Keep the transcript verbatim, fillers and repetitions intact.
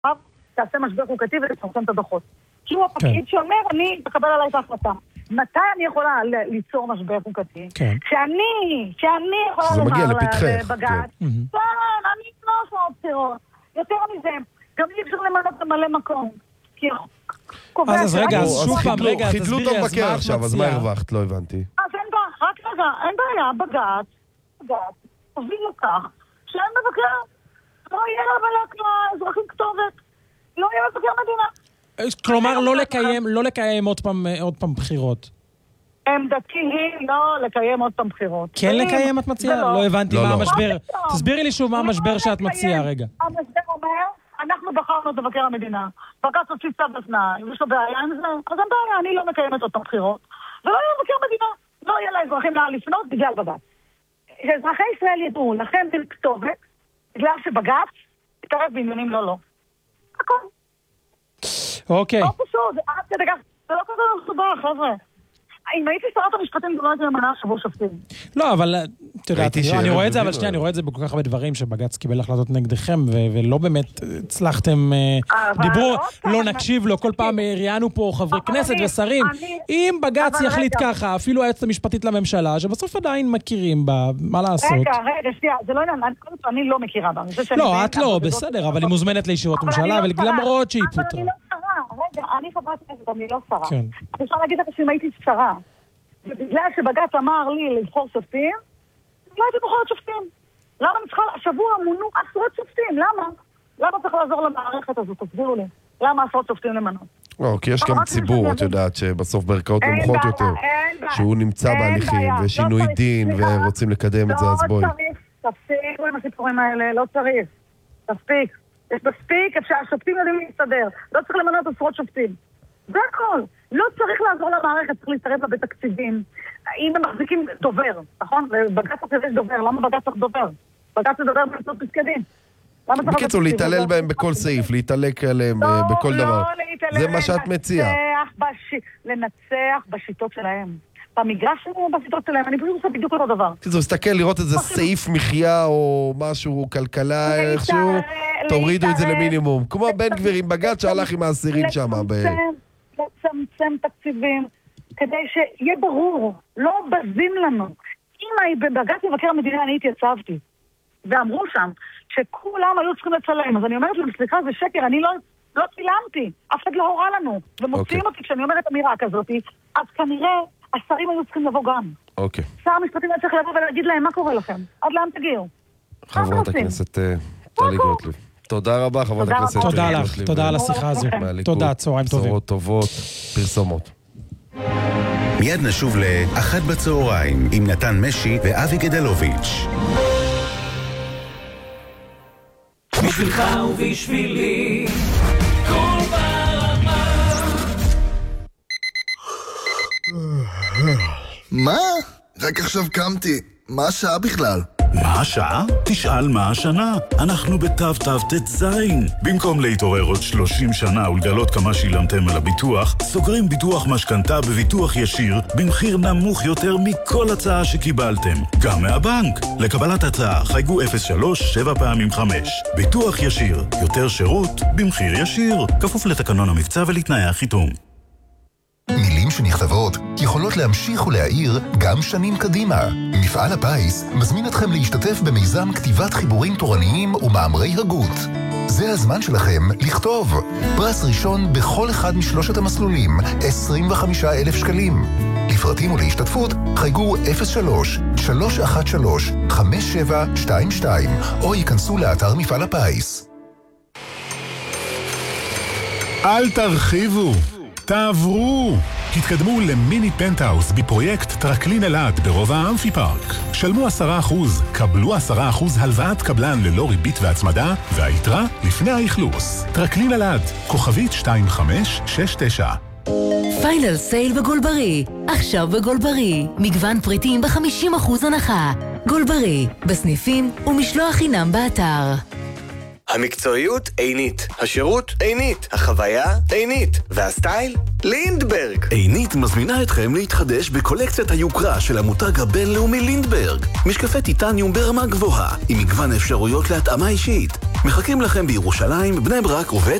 תעשה משבר חוקתי ותפרסם את הדוחות. כי הוא הפקיד שאומר, אני אקבל עליי את ההחלטה. מתי אני יכולה ליצור משבר חוקתי? שאני, שאני יכולה לומר לבג"ץ, אני לא עושה בחירות. יותר מזה, גם אי אפשר למנות למלא מקום. אז רגע, אז שוב פעם, רגע, חידלו את המבקר עכשיו, אז מה הרווחת? לא הבנתי. אז אין בעיה, רק רגע, אין בעיה, בג"ץ, בג"ץ, תוביל לכך, שאין מבקר, לא יהיה לבלק לאזרחים כתובת, לא יהיה מבקר מדינה. כלומר, לא לקיים, לא לקיים עוד פעם, עוד פעם בחירות. עמדתי היא לא לקיים עוד פעם בחירות. כן לקיים, את מציעה? לא הבנתי מה המשבר. תסבירי לי שוב מה המשבר שאת מציעה, רגע. המשבר אומר, אנחנו בחרנו את מבקר המדינה. בג"ץ הוציא צו בתנאי, יש לו בעיה עם זה, אז אין בעיה, אני לא מקיימת עוד פעם בחירות. ולא יהיה מבקר המדינה. לא יהיה לאזרחים לאן לפנות בגלל בג"ץ. שאזרחי ישראל ידעו, לכם בין כתובת, בגלל שבג"ץ יתערב בעניינים לא לא. הכל. אוקיי. לא פשוט, זה לא כזה מסובך, חבר'ה. אם הייתי שרת המשפטים, גם לא הייתי למנה שבוע שופטים. לא, אבל, תראית, אני רואה את זה, אבל שנייה, אני רואה את זה בכל כך הרבה דברים שבג"ץ קיבל החלטות נגדכם, ולא באמת הצלחתם, דיברו, לא נקשיב לו, כל פעם ראיינו פה חברי כנסת ושרים. אם בג"ץ יחליט ככה, אפילו היועצת המשפטית לממשלה, שבסוף עדיין מכירים בה, מה לעשות? רגע, רגע, שנייה, זה לא עניין, אני לא מכירה בה. לא, את לא, בסדר, אבל היא מוזמנת לישיבות ממשלה, ולמרות שהיא פוטרה. רגע, אני חברת כנסת, אני לא שרה. אני רוצה להגיד לך שאם הייתי שרה, ובגלל שבג"ץ אמר לי לבחור שופטים, לא הייתי בוחרת שופטים. למה אני צריכה, השבוע מונו עשרות שופטים, למה? למה צריך לעזור למערכת הזאת? תסבירו לי. למה עשרות שופטים למנות? לא, כי יש גם ציבור, את יודעת, שבסוף בערכאות נמוכות יותר, שהוא נמצא בהליכים, ושינוי דין, ורוצים לקדם את זה, אז בואי. לא צריך, תפסיקו עם הסיפורים האלה, לא צריך. תפסיק. יש מספיק, אפשר, השופטים יודעים להסתדר. לא צריך למנות עשרות שופטים. זה הכל. לא צריך לעזור למערכת, צריך להתערב לה בתקציבים. אם הם מחזיקים דובר, נכון? בג"ץ צריך יש דובר, למה בג"ץ צריך דובר? בג"ץ מדבר באמצעות פסקי דין. בקיצור, להתעלל בהם בכל סעיף, להתעלק עליהם בכל דבר. זה מה שאת מציעה. לנצח בשיטות שלהם. במגרש שלנו, בשיטות שלהם, אני פשוט עושה בדיוק אותו דבר. תזו, הסתכל לראות איזה סעיף מחיה או משהו, כלכלה, איכשהו, תורידו את זה למינימום. כמו בן גביר עם בג"ץ שהלך עם האסירים שם. לצמצם תקציבים, כדי שיהיה ברור, לא בזים לנו. אם בבג"ץ מבקר המדינה אני התייצבתי, ואמרו שם שכולם היו צריכים לצלם, אז אני אומרת להם, סליחה, זה שקר, אני לא צילמתי, אף אחד לא הורא לנו, ומוציאים אותי כשאני אומרת אמירה כזאת, אז כנראה השרים היו צריכים לבוא גם. אוקיי. שר המשפטים היה צריך לבוא ולהגיד להם, מה קורה לכם? עד לאן תגיעו? חברת הכנסת טלי גוטליב. תודה רבה, חברת הכנסת. תודה לך, תודה על השיחה הזו. תודה, צהריים טובים. בשורות טובות, פרסומות. מיד נשוב לאחת בצהריים עם נתן משי ואבי גדלוביץ'. בשבילך ובשבילי כל ברמה. מה? רק עכשיו קמתי. מה השעה בכלל? מה השעה? תשאל מה השנה. אנחנו בתו תו תזין. במקום להתעורר עוד שלושים שנה ולגלות כמה שילמתם על הביטוח, סוגרים ביטוח משכנתה בביטוח ישיר במחיר נמוך יותר מכל הצעה שקיבלתם. גם מהבנק. לקבלת הצעה חייגו אפס שלוש שבע פעמים חמש. ביטוח ישיר. יותר שירות במחיר ישיר. כפוף לתקנון המבצע ולתנאי החיתום. מילים שנכתבות יכולות להמשיך ולהאיר גם שנים קדימה. מפעל הפיס מזמין אתכם להשתתף במיזם כתיבת חיבורים תורניים ומאמרי הגות. זה הזמן שלכם לכתוב. פרס ראשון בכל אחד משלושת המסלולים, עשרים וחמישה אלף שקלים. לפרטים ולהשתתפות חייגו אפס שלוש שלוש אחת שלוש חמש שבע שתיים שתיים או ייכנסו לאתר מפעל הפיס. אל תרחיבו, תעברו. התקדמו למיני פנטהאוס בפרויקט טרקלין אלעד ברובע האמפי פארק. שלמו עשרה אחוז, קבלו עשרה אחוז הלוואת קבלן ללא ריבית והצמדה, והיתרה לפני האכלוס. טרקלין אלעד, כוכבית שתיים חמש שש תשע. פיינל סייל בגולברי. עכשיו בגולברי. מגוון פריטים ב-חמישים אחוז הנחה. גולברי, בסניפים ומשלוח חינם באתר. המקצועיות עינית, השירות עינית, החוויה עינית, והסטייל לינדברג. עינית מזמינה אתכם להתחדש בקולקציית היוקרה של המותג הבינלאומי לינדברג. משקפי טיטניום ברמה גבוהה, עם מגוון אפשרויות להתאמה אישית. מחכים לכם בירושלים, בני ברק ובית